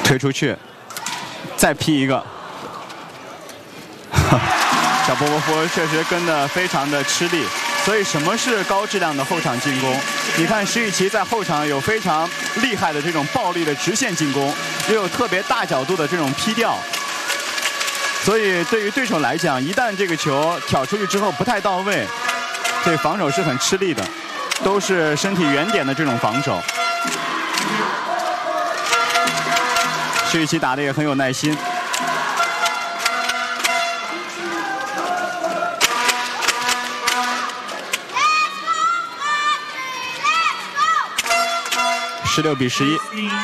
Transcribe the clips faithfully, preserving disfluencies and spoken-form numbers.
推出去，再劈一个。小波波夫确实跟得非常的吃力。所以什么是高质量的后场进攻？你看石宇奇在后场有非常厉害的这种暴力的直线进攻，又有特别大角度的这种劈吊。所以对于对手来讲，一旦这个球挑出去之后不太到位，对防守是很吃力的，都是身体远点的这种防守。石宇奇打得也很有耐心。十六比十一。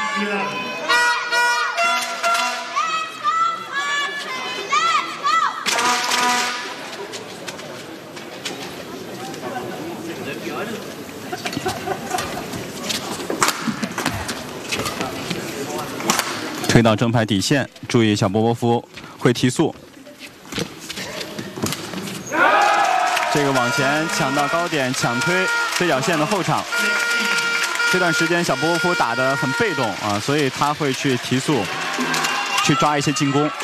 推到正牌底线，注意小波波夫会提速。这个往前抢到高点，抢推对角线的后场。这段时间小波波夫打得很被动啊，所以他会去提速，去抓一些进攻。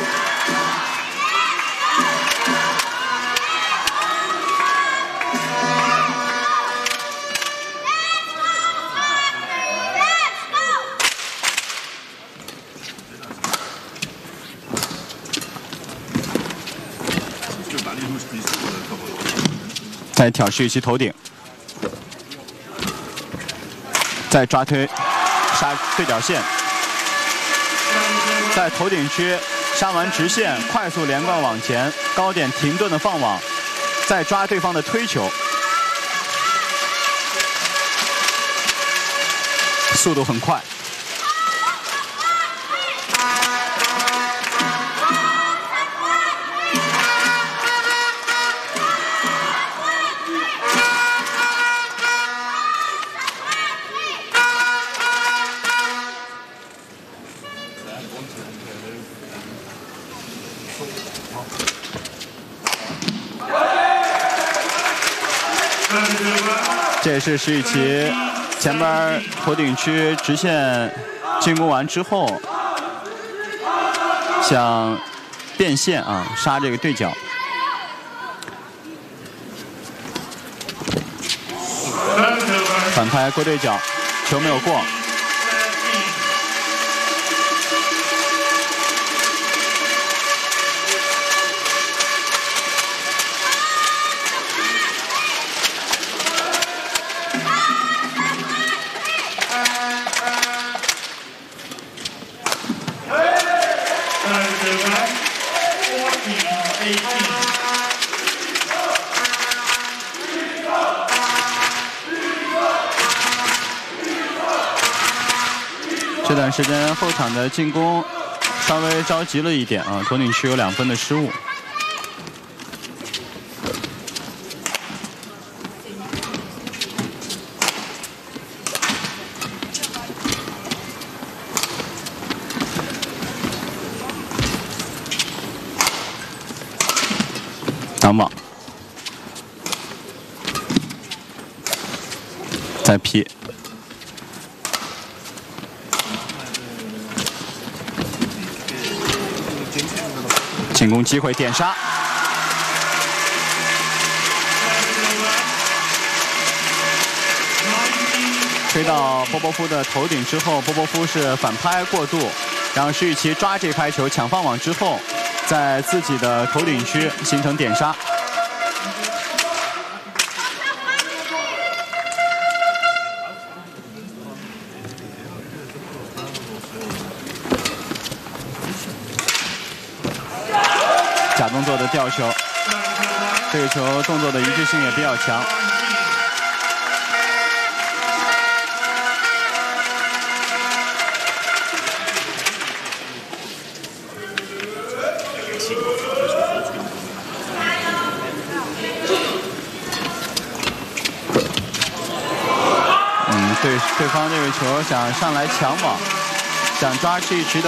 再挑石宇奇头顶。再抓推，杀对角线，在头顶区杀完直线，快速连贯往前，高点停顿的放网，再抓对方的推球，速度很快。这也是石宇奇前边头顶区直线进攻完之后，想变线啊，杀这个对角。反拍过对角，球没有过。这段时间后场的进攻稍微着急了一点啊，头顶区有两分的失误。挡网，再劈。进攻机会，点杀。推到波波夫的头顶之后，波波夫是反拍过度，然后石宇奇抓这拍球抢放网之后，在自己的头顶区形成点杀。假动作的吊球，这个球动作的一致性也比较强。嗯，对，对方这个球想上来抢网，想抓石宇奇的。